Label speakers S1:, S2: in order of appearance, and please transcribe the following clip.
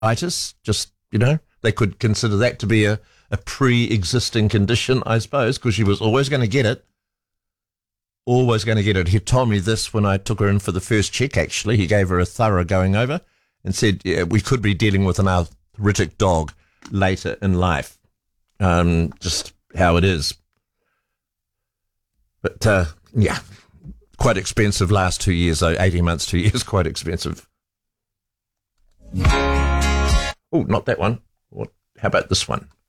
S1: itis, just, they could consider that to be a pre-existing condition, I suppose, because she was always going to get it. Always going to get it. He told me this when I took her in for the first check, actually. He gave her a thorough going over and said, yeah, we could be dealing with an arthritic dog later in life. Just how it is. But, yeah, quite expensive last 2 years, though. 18 months, 2 years, quite expensive. Oh, not that one. How about this one?